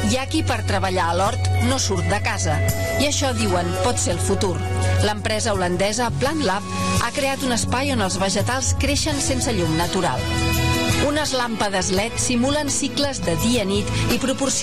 Hi ha qui per treballar a l'hort no surt de casa. I això, diuen, pot ser el futur. L'empresa holandesa Plant Lab ha creat un espai on els vegetals creixen sense llum natural. Unes làmpades LED simulen cicles de dia-nit i proporcionen